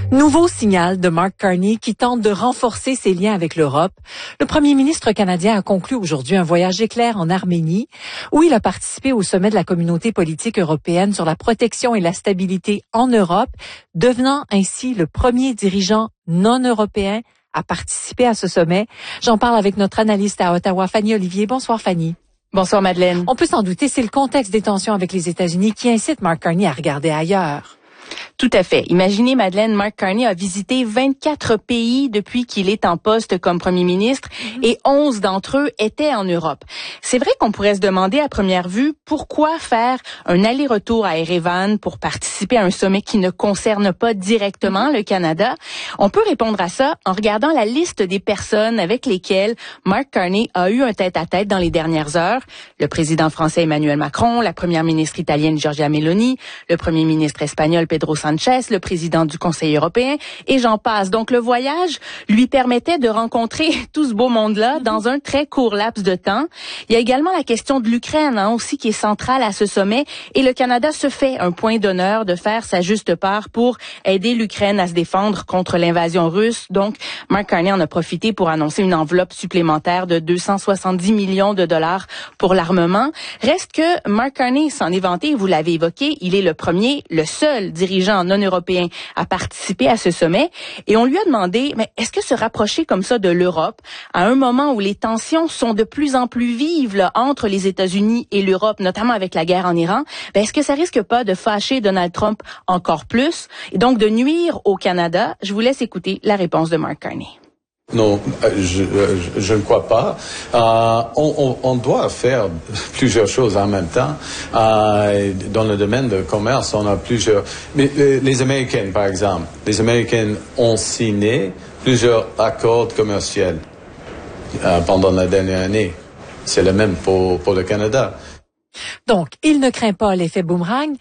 Nouveau signal de Mark Carney qui tente de renforcer ses liens avec l'Europe. Le premier ministre canadien a conclu aujourd'hui un voyage éclair en Arménie où il a participé au sommet de la communauté politique européenne sur la protection et la stabilité en Europe, devenant ainsi le premier dirigeant non européen à participer à ce sommet. J'en parle avec notre analyste à Ottawa, Fanny Olivier. Bonsoir Fanny. Bonsoir Madeleine. On peut s'en douter, c'est le contexte des tensions avec les États-Unis qui incite Mark Carney à regarder ailleurs. Tout à fait. Imaginez, Madeleine, Mark Carney a visité 24 pays depuis qu'il est en poste comme premier ministre et 11 d'entre eux étaient en Europe. C'est vrai qu'on pourrait se demander à première vue pourquoi faire un aller-retour à Erevan pour participer à un sommet qui ne concerne pas directement le Canada. On peut répondre à ça en regardant la liste des personnes avec lesquelles Mark Carney a eu un tête-à-tête dans les dernières heures. Le président français Emmanuel Macron, la première ministre italienne Giorgia Meloni, le premier ministre espagnol Pedro Sánchez, le président du Conseil européen, et j'en passe. Donc, le voyage lui permettait de rencontrer tout ce beau monde-là dans un très court laps de temps. Il y a également la question de l'Ukraine, aussi, qui est centrale à ce sommet, et le Canada se fait un point d'honneur de faire sa juste part pour aider l'Ukraine à se défendre contre l'invasion russe. Donc, Mark Carney en a profité pour annoncer une enveloppe supplémentaire de 270 millions de dollars pour l'armement. Reste que Mark Carney s'en est vanté, vous l'avez évoqué, il est le seul dirigeant non européen à participer à ce sommet. Et on lui a demandé, mais est-ce que se rapprocher comme ça de l'Europe, à un moment où les tensions sont de plus en plus vives là, entre les États-Unis et l'Europe, notamment avec la guerre en Iran, est-ce que ça risque pas de fâcher Donald Trump encore plus et donc de nuire au Canada? Je vous laisse écouter la réponse de Mark Carney. Non, je ne crois pas. On doit faire plusieurs choses en même temps. Dans le domaine de commerce, on a plusieurs... Mais les Américains, par exemple, les Américains ont signé plusieurs accords commerciaux pendant la dernière année. C'est le même pour le Canada. Donc, il ne craint pas l'effet boomerang.